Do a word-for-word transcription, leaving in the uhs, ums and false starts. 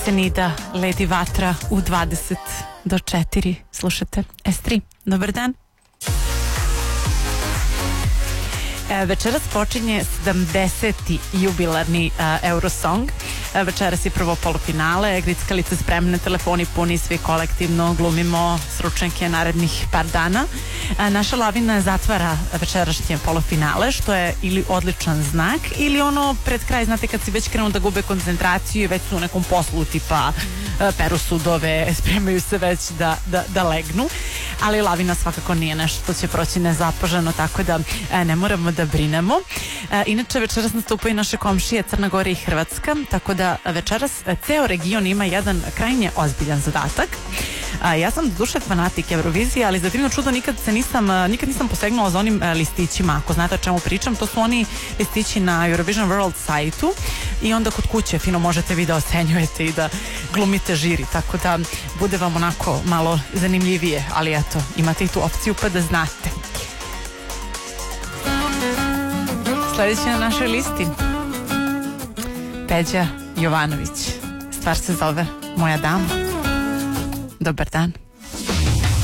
Nida, Lady Vatra u dvadeset do četiri. Slušate S tri. Dobar dan. E, večeras počinje sedamdeseti jubilarni uh, Eurosong. E, večeras je prvo polufinale, grickalice spremne, telefoni puni, svi kolektivno glumimo stručnjake narednih par dana. E, naša lavina zatvara večerašnje polufinale, što je ili odličan znak ili ono pred kraj, znate kad si već krenu da gube koncentraciju i već su u nekom poslu tipa e, peru sudove, spremaju se već da, da, da legnu. Ali lavina svakako nije nešto što će proći nezapaženo, tako da e, ne moramo da brinemo. E, inače, večeras nastupaju naše komšije Crna Gora i Hrvatska, tako da večeras ceo region ima jedan krajnje ozbiljan zadatak. A, ja sam duše fanatik Eurovizije, ali za divno čudo nikad se nisam, nikad nisam posegnula za onim listićima. Ako znate o čemu pričam, to su oni listići na Eurovision World sajtu i onda kod kuće fino možete vi da ocenjujete i da glumite žiri, tako da bude vam onako malo zanimljivije, ali eto, imate i tu opciju pa da znate. Sljedeći na našoj listi Peđa Jovanović. Stvar se zove Moja dama. Dobar dan.